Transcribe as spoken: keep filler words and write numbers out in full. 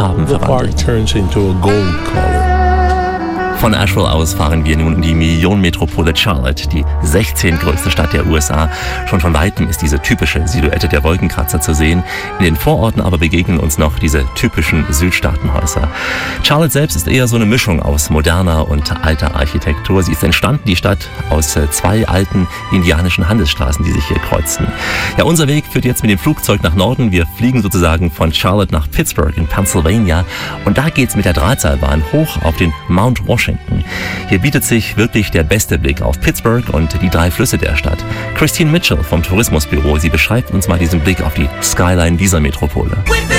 Farben The verwandeln. park turns into a gold color. Von Asheville aus fahren wir nun in die Millionenmetropole Charlotte, die sechzehngrößte Stadt der U S A. Schon von Weitem ist diese typische Silhouette der Wolkenkratzer zu sehen. In den Vororten aber begegnen uns noch diese typischen Südstaatenhäuser. Charlotte selbst ist eher so eine Mischung aus moderner und alter Architektur. Sie ist entstanden, die Stadt, aus zwei alten indianischen Handelsstraßen, die sich hier kreuzen. Ja, unser Weg führt jetzt mit dem Flugzeug nach Norden. Wir fliegen sozusagen von Charlotte nach Pittsburgh in Pennsylvania. Und da geht's mit der Drahtseilbahn hoch auf den Mount Washington. Hier bietet sich wirklich der beste Blick auf Pittsburgh und die drei Flüsse der Stadt. Christine Mitchell vom Tourismusbüro, sie beschreibt uns mal diesen Blick auf die Skyline dieser Metropole.